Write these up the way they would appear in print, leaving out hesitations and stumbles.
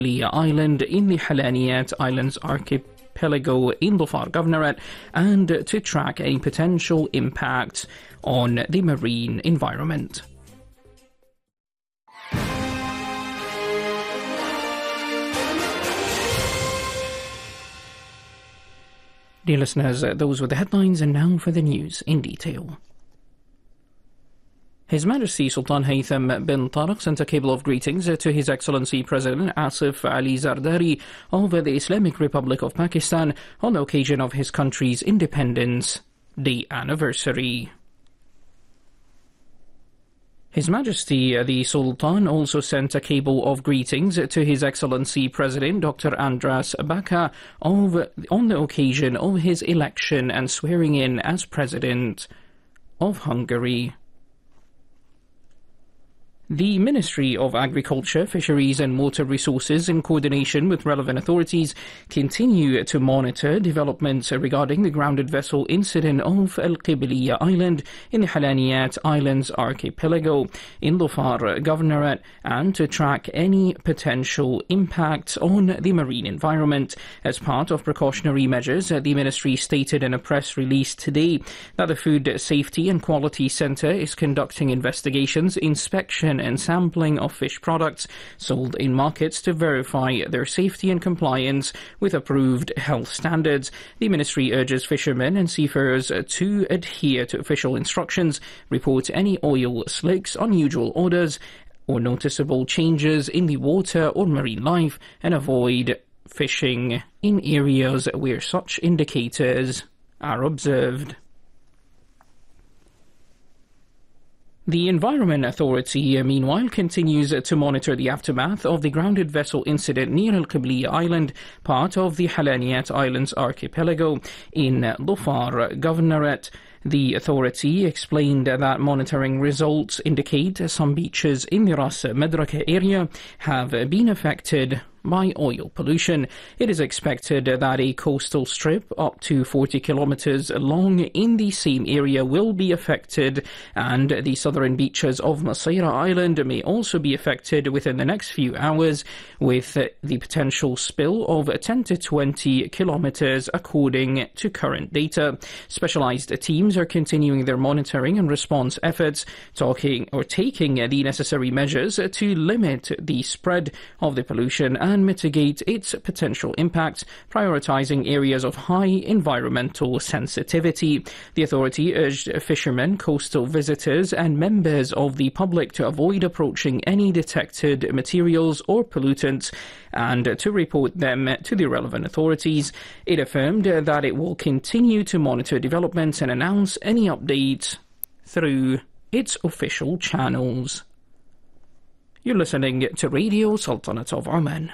Island in the Halaniyat Islands archipelago in Dhofar Governorate, and to track any potential impact on the marine environment. Dear listeners, those were the headlines, and now for the news in detail. His Majesty Sultan Haytham bin Tariq sent a cable of greetings to His Excellency President Asif Ali Zardari of the Islamic Republic of Pakistan on the occasion of his country's Independence Day anniversary. His Majesty the Sultan also sent a cable of greetings to His Excellency President Dr. Andras Baka on the occasion of his election and swearing in as President of Hungary. The Ministry of Agriculture, Fisheries and Water Resources, in coordination with relevant authorities, continue to monitor developments regarding the grounded vessel incident of Al-Qibliya Island in the Halaniyat Islands archipelago in Dhofar Governorate, and to track any potential impacts on the marine environment. As part of precautionary measures, the Ministry stated in a press release today that the Food Safety and Quality Centre is conducting investigations, inspection and sampling of fish products sold in markets to verify their safety and compliance with approved health standards. The Ministry urges fishermen and seafarers to adhere to official instructions, report any oil slicks, unusual odours or noticeable changes in the water or marine life, and avoid fishing in areas where such indicators are observed. The Environment Authority, meanwhile, continues to monitor the aftermath of the grounded vessel incident near Al-Qibliya Island, part of the Halaniyat Islands archipelago in Dhofar Governorate. The authority explained that monitoring results indicate some beaches in the Ras Madraka area have been affected by oil pollution. It is expected that a coastal strip up to 40 kilometers long in the same area will be affected, and the southern beaches of Masaira Island may also be affected within the next few hours, with the potential spill of 10 to 20 kilometers according to current data. Specialized teams are continuing their monitoring and response efforts, taking the necessary measures to limit the spread of the pollution and mitigate its potential impacts, prioritizing areas of high environmental sensitivity. The authority urged fishermen, coastal visitors and members of the public to avoid approaching any detected materials or pollutants and to report them to the relevant authorities. It affirmed that it will continue to monitor developments and announce any updates through its official channels. You're listening to Radio Sultanate of Oman.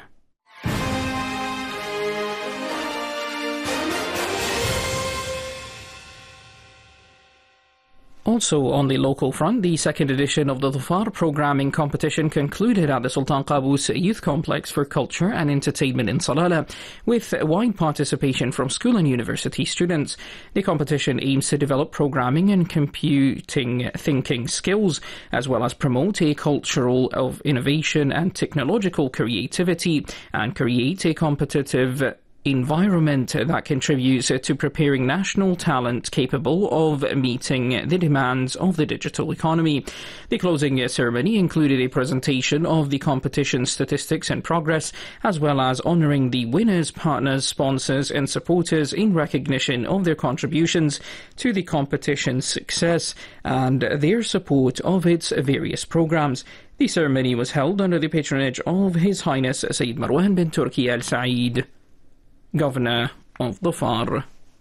Also on the local front, the second edition of the Dhofar programming competition concluded at the Sultan Qaboos Youth Complex for Culture and Entertainment in Salalah, with wide participation from school and university students. The competition aims to develop programming and computing thinking skills, as well as promote a culture of innovation and technological creativity, and create a competitive environment that contributes to preparing national talent capable of meeting the demands of the digital economy. The closing ceremony included a presentation of the competition statistics and progress, as well as honouring the winners, partners, sponsors and supporters in recognition of their contributions to the competition's success and their support of its various programmes. The ceremony was held under the patronage of His Highness Sayyid Marwan bin Turki Al Saeed, Governor of Dhofar.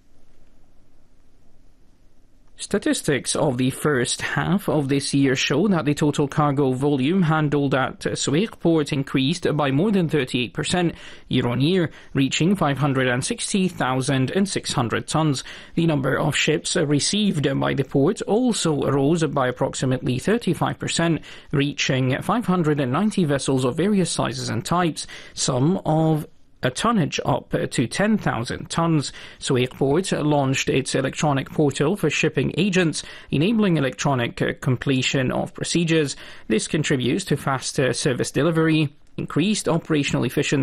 Statistics of the first half of this year show that the total cargo volume handled at Suwayq port increased by more than 38% year-on-year, reaching 560,600 tons. The number of ships received by the port also rose by approximately 35%, reaching 590 vessels of various sizes and types, some of a tonnage up to 10,000 tons. Suwayq Port launched its electronic portal for shipping agents, enabling electronic completion of procedures. This contributes to faster service delivery, increased operational efficiency,